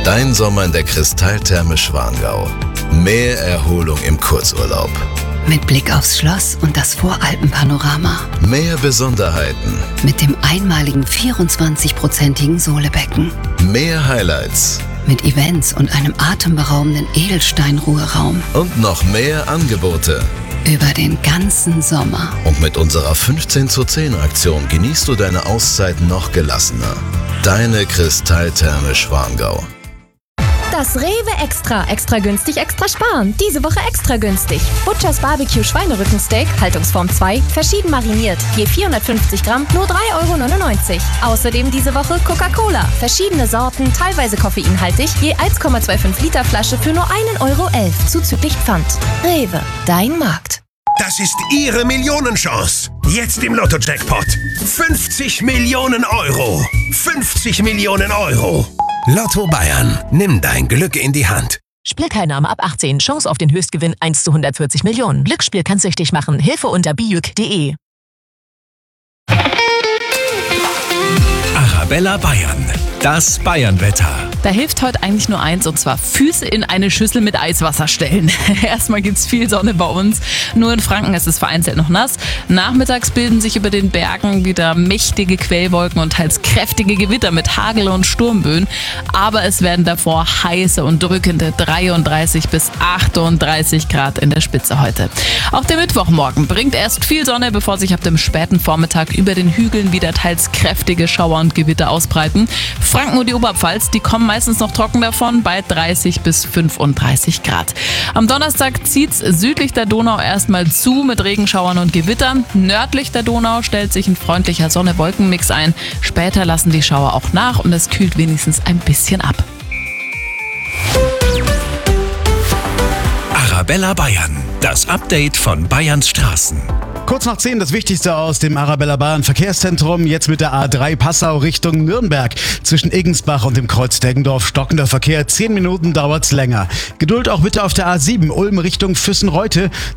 Dein Sommer in der Kristalltherme Schwangau. Mehr Erholung im Kurzurlaub. Mit Blick aufs Schloss und das Voralpenpanorama. Mehr Besonderheiten. Mit dem einmaligen 24-prozentigen Sohlebecken. Mehr Highlights. Mit Events und einem atemberaubenden Edelsteinruheraum. Und noch mehr Angebote. Über den ganzen Sommer. Und mit unserer 15:10 genießt du deine Auszeit noch gelassener. Deine Kristalltherme Schwangau. Das Rewe Extra günstig, extra sparen. Diese Woche extra günstig. Butchers Barbecue Schweinerückensteak, Haltungsform 2, verschieden mariniert. Je 450 Gramm, nur 3,99 €. Außerdem diese Woche Coca-Cola. Verschiedene Sorten, teilweise koffeinhaltig, je 1,25 Liter Flasche für nur 1,11 € zuzüglich Pfand. Rewe, dein Markt. Das ist Ihre Millionenchance. Jetzt im Lotto-Jackpot. 50 Millionen Euro. 50 Millionen Euro. Lotto Bayern. Nimm dein Glück in die Hand. Spielteilnahme ab 18. Chance auf den Höchstgewinn 1 zu 140 Millionen. Glücksspiel kann süchtig machen. Hilfe unter bijuk.de. Arabella Bayern. Das Bayernwetter. Da hilft heute eigentlich nur eins, und zwar Füße in eine Schüssel mit Eiswasser stellen. Erstmal gibt's viel Sonne bei uns. Nur in Franken ist es vereinzelt noch nass. Nachmittags bilden sich über den Bergen wieder mächtige Quellwolken und teils kräftige Gewitter mit Hagel und Sturmböen. Aber es werden davor heiße und drückende 33 bis 38 Grad in der Spitze heute. Auch der Mittwochmorgen bringt erst viel Sonne, bevor sich ab dem späten Vormittag über den Hügeln wieder teils kräftige Schauer und Gewitter ausbreiten. Franken und die Oberpfalz, die kommen meistens noch trocken davon bei 30 bis 35 Grad. Am Donnerstag zieht's südlich der Donau erstmal zu mit Regenschauern und Gewittern. Nördlich der Donau stellt sich ein freundlicher Sonne-Wolken-Mix ein. Später lassen die Schauer auch nach und es kühlt wenigstens ein bisschen ab. Arabella Bayern. Das Update von Bayerns Straßen. Kurz nach 10 das Wichtigste aus dem Arabella Bayern Verkehrszentrum. Jetzt mit der A3 Passau Richtung Nürnberg. Zwischen Eggensbach und dem Kreuz Deggendorf stockender Verkehr. 10 Minuten dauert's länger. Geduld auch bitte auf der A7 Ulm Richtung Füssen-Reute.